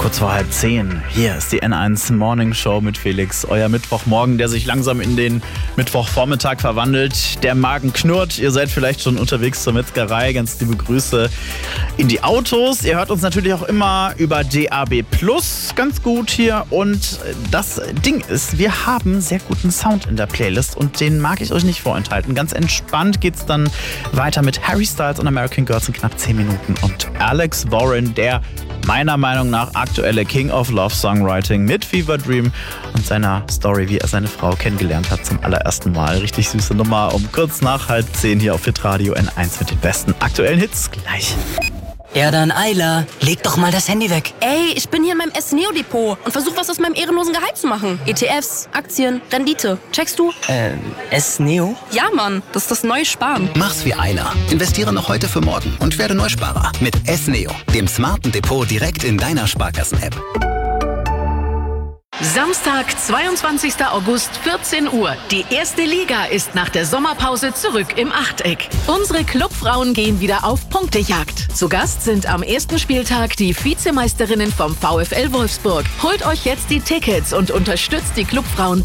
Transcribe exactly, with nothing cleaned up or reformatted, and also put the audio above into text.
Kurz vor halb zehn. Hier ist die N eins Morning Show mit Felix. Euer Mittwochmorgen, der sich langsam in den Mittwochvormittag verwandelt. Der Magen knurrt. Ihr seid vielleicht schon unterwegs zur Metzgerei. Ganz liebe Grüße in die Autos. Ihr hört uns natürlich auch immer über D A B Plus ganz gut hier. Und das Ding ist, wir haben sehr guten Sound in der Playlist und den mag ich euch nicht vorenthalten. Ganz entspannt geht's dann weiter mit Harry Styles und American Girls in knapp zehn Minuten. Und Alex Warren, der meiner Meinung nach aktuelle King of Love Songwriting mit Fever Dream und seiner Story, wie er seine Frau kennengelernt hat zum allerersten Mal. Richtig süße Nummer um kurz nach halb zehn hier auf Hitradio N eins mit den besten aktuellen Hits gleich. Ja dann, Ayla, leg doch mal das Handy weg. Ey, ich bin hier in meinem S-Neo-Depot und versuche was aus meinem ehrenlosen Gehalt zu machen. E T Fs, Aktien, Rendite. Checkst du? Ähm, S-Neo? Ja, Mann, das ist das neue Sparen. Mach's wie Ayla. Investiere noch heute für morgen und werde Neusparer mit S-Neo, dem smarten Depot direkt in deiner Sparkassen-App. Samstag, zweiundzwanzigster August, vierzehn Uhr. Die erste Liga ist nach der Sommerpause zurück im Achteck. Unsere Clubfrauen gehen wieder auf Punktejagd. Zu Gast sind am ersten Spieltag die Vizemeisterinnen vom VfL Wolfsburg. Holt euch jetzt die Tickets und unterstützt die Clubfrauen